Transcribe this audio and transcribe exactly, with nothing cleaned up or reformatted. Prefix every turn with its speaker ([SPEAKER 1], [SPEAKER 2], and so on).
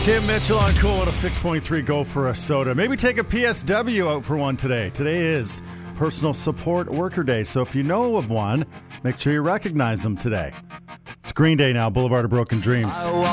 [SPEAKER 1] Kim Mitchell on Cool at a six point three. Go for a soda. Maybe take a P S W out for one today. Today is Personal Support Worker Day, so if you know of one, make sure you recognize them today. It's Green Day now, Boulevard of Broken Dreams.